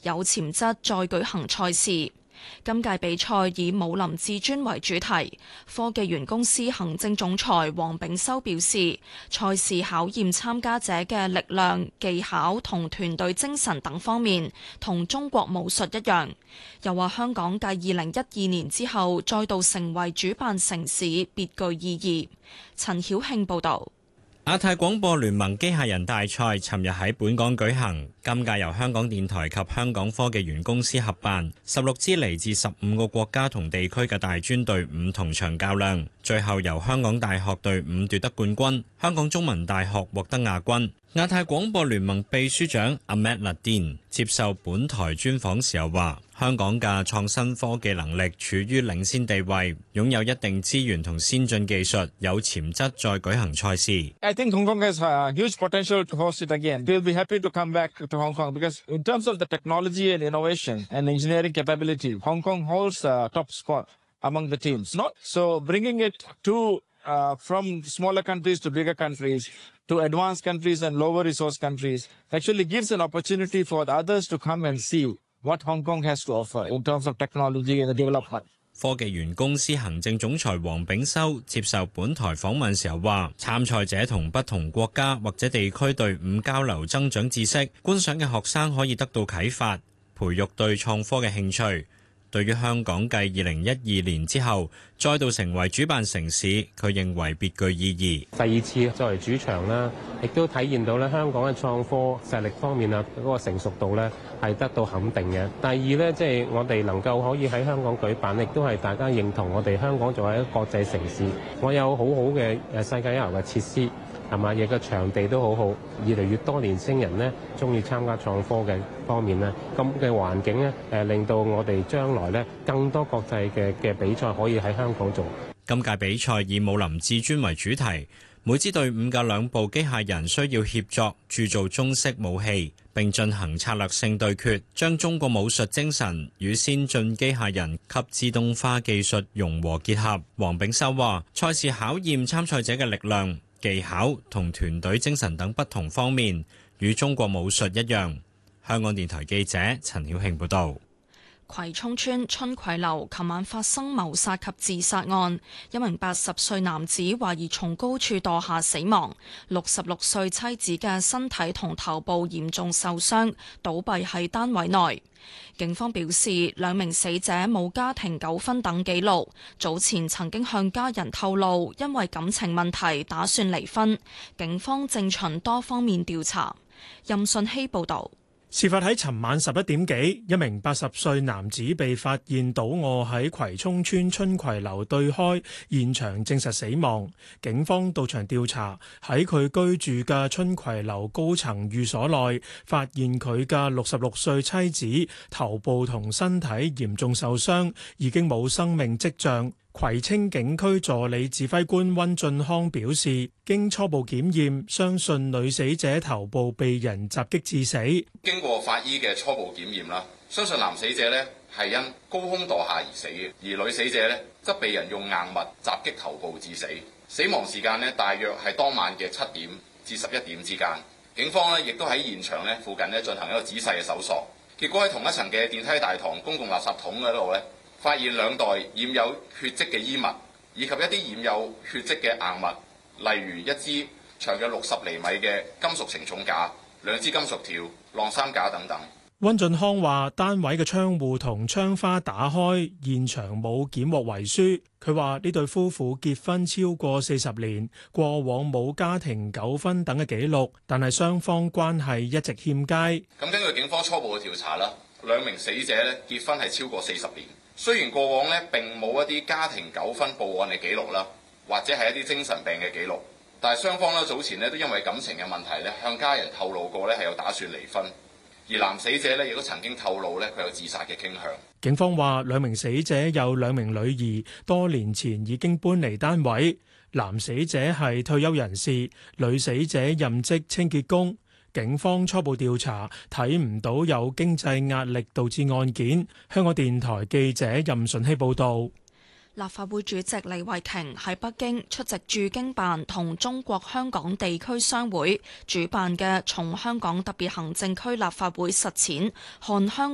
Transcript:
有潛質再舉行賽事。今屆比賽以武林至尊為主題，科技園公司行政總裁黃炳修表示，賽事考驗參加者嘅力量、技巧同團隊精神等方面，同中國武術一樣。又話香港繼2012年之後再度成為主辦城市，別具意義。陳曉慶報導。 亞太廣播聯盟機械人大賽尋日喺本港舉行，今屆由香港電台及香港科技園公司合辦，16支嚟自15個國家同地區嘅大專隊伍同場較量，最後由香港大學隊伍奪得冠軍，香港中文大學獲得亞軍。亞太廣播聯盟秘書長 Ahmed Ladin 接受本台專訪時候話，香港嘅創新科技能力處於領先地位，擁有一定資源同先進技術，有潛質再舉行賽事。 I think Hong Kong has a huge potential to host it again. We'll be happy to come back to Hong Kong because in terms of the technology and innovation and engineering capability, Hong Kong holds a top spot among the teams. Not so bringing it to from smaller countries to bigger countries, to advanced countries and lower resource countries, actually gives an opportunity for the others to come and see what Hong Kong has to offer in terms of technology and development. 科技園公司行政總裁黃炳修接受本台訪問時候話，參賽者同不同國家或者地區隊伍交流增長知識，觀賞嘅學生可以得到啟發，培育對創科嘅興趣。對於香港繼2012年之後再度成為主辦城市，佢認為別具意義。 第二次作為主場啦，亦都體現到咧香港嘅創科實力方面啊，嗰個成熟度咧係得到肯定嘅。第二咧，即係我哋能夠可以喺香港舉辦，亦都係大家認同我哋香港作為一個國際城市，我有好好嘅世界一流嘅設施。係嘛？亦個場地都好好，越嚟越多年輕人呢中意參加創科嘅方面呢，咁嘅環境呢令到我哋將來呢更多國際嘅比賽可以喺香港做。 今屆比賽以武林至尊為主題，每支隊伍嘅2部機械人需要協作鑄造中式武器，並進行策略性對決，將中國武術精神與先進機械人及自動化技術融合結合。黃炳修話：賽事考驗參賽者嘅力量、技巧同團隊精神等不同方面，與中國武術一樣。香港電台記者陳曉慶報導。 葵涌村春葵樓琴晚發生謀殺及自殺案，一名80歲男子懷疑從高處墮下死亡，66歲妻子嘅身體同頭部嚴重受傷，倒斃喺單位內。警方表示，2名死者冇家庭糾紛等記錄，早前曾經向家人透露因為感情問題打算離婚。警方正循多方面調查。任信希報導。 事發喺尋晚11點幾，一名80歲男子被發現倒卧喺葵涌村春葵樓對開，現場證實死亡。警方到場調查，喺佢居住嘅春葵樓高層寓所內，發現佢嘅66歲妻子頭部同身體嚴重受傷，已經冇生命跡象。葵青警區助理指揮官温俊康表示，經初步檢驗，相信女死者頭部被人襲擊致死。 經過法醫嘅初步檢驗啦，相信男死者呢係因高空墮下而死嘅，而女死者呢則被人用硬物襲擊頭部致死。死亡時間呢大約係當晚嘅7點至11點之間。警方呢亦都喺現場呢附近呢進行一個仔細嘅搜索，結果喺同一層嘅電梯大堂公共垃圾桶嗰度呢，發現2袋染有血跡嘅衣物，以及一啲染有血跡嘅硬物，例如一支長約60厘米嘅金屬承重架、2支金屬條、晾衫架等等。 温俊康話：單位嘅窗戶同窗花打開，現場冇檢獲遺書。佢話呢對夫婦結婚超過40年，過往冇家庭糾紛等嘅記錄，但係雙方關係一直欠佳。 咁根據警方初步嘅調查啦，2名死者咧結婚係超過40年。雖然過往咧並冇一啲家庭糾紛報案嘅記錄啦，或者係一啲精神病嘅記錄，但係雙方咧早前咧都因為感情嘅問題咧向家人透露過咧係有打算離婚，而男死者咧亦都曾經透露咧佢有自殺嘅傾向。 警方話2名死者有2名女兒，多年前已經搬離單位。男死者係退休人士，女死者任職清潔工。警方初步調查睇唔到有經濟壓力導致案件。香港電台記者任順希報導。 立法會主席李慧瓊喺北京出席駐京辦同中國香港地區商會主辦嘅從香港特別行政區立法會實踐看香